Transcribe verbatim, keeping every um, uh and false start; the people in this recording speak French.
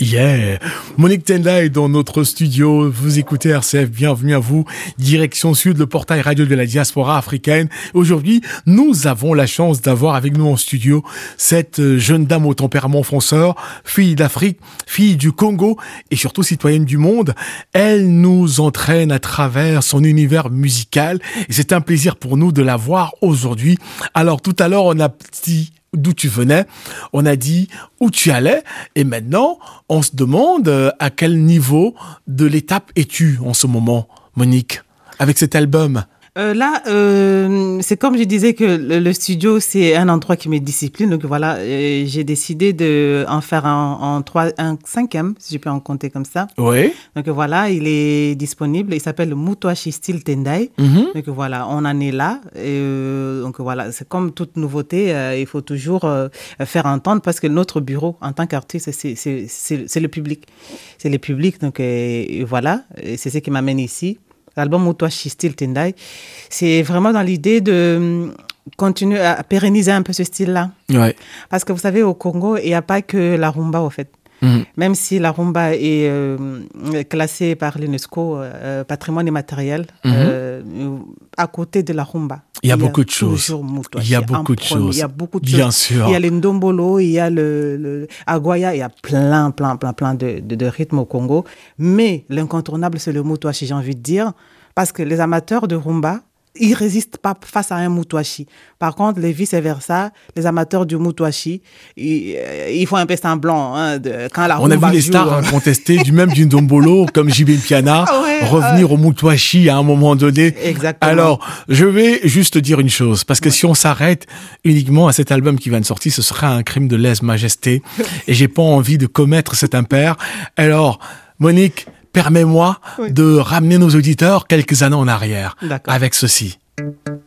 Yeah, Monique Tendai est dans notre studio. Vous écoutez R C F, bienvenue à vous. Direction Sud, le portail radio de la diaspora africaine. Aujourd'hui, nous avons la chance d'avoir avec nous en studio cette jeune dame au tempérament fonceur, fille d'Afrique, fille du Congo et surtout citoyenne du monde. Elle nous entraîne à travers son univers musical et c'est un plaisir pour nous de la voir aujourd'hui. Alors tout à l'heure, on a dit d'où tu venais, on a dit où tu allais, et maintenant, on se demande à quel niveau de l'étape es-tu en ce moment, Monique, avec cet album? Euh, là, euh, c'est comme je disais que le, le studio, c'est un endroit qui me discipline. Donc voilà, euh, j'ai décidé de en faire un, en trois, un cinquième, si je peux en compter comme ça. Oui. Donc voilà, il est disponible. Il s'appelle Mutwashi Style Tendai. Mm-hmm. Donc voilà, on en est là. Et, euh, donc voilà, c'est comme toute nouveauté, euh, il faut toujours euh, faire entendre parce que notre bureau, en tant qu'artiste, c'est, c'est, c'est, c'est le public. C'est le public. Donc euh, et voilà, et c'est ce qui m'amène ici. L'album Mutwashi Style Tendai, c'est vraiment dans l'idée de continuer à pérenniser un peu ce style-là. Ouais. Parce que vous savez, au Congo, il n'y a pas que la rumba, au fait. Mmh. Même si la rumba est euh, classée par l'UNESCO euh, patrimoine immatériel, mmh. euh, à côté de la rumba, il y a, il y a beaucoup de choses. Il y a beaucoup de choses. Il y a beaucoup de Bien choses. sûr. Il y a le ndombolo, il y a le, le aguaya, il y a plein, plein, plein, plein de, de, de rythmes au Congo. Mais l'incontournable, c'est le mutwashi, j'ai envie de dire, parce que les amateurs de rumba, ils résistent pas face à un mutwashi. Par contre, les vice-versa, les amateurs du mutwashi, ils, ils font un peu semblant hein, de, quand la On rumba a vu les joue, stars hein. contester du même du ndombolo comme J B Piana ouais, revenir ouais. au mutwashi à un moment donné. Exactement. Alors, je vais juste dire une chose parce que ouais. si on s'arrête uniquement à cet album qui vient de sortir, ce serait un crime de lèse-majesté et j'ai pas envie de commettre cet impair. Alors, Monique, permets-moi oui. de ramener nos auditeurs quelques années en arrière. D'accord. Avec ceci.